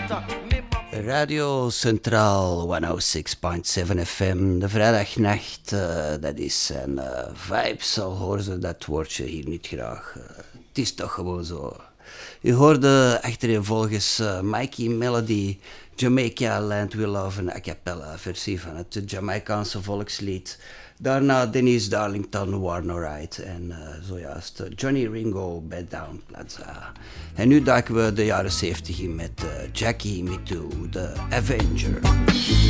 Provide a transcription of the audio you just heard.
Radio Centraal 106.7 FM, de vrijdagnacht, dat is zijn vibes, al horen ze dat woordje hier niet graag. Het is toch gewoon zo. U hoorde achtereenvolgens Mikey Melody, Jamaica Land We Love, een a cappella versie van het Jamaicaanse volkslied. Daarna Dennis Darlington, Warner Wright en zojuist Johnny Ringo, Bed Down Plaza. En nu duiken we de jaren 70 in met Jackie Me Too, The Avenger.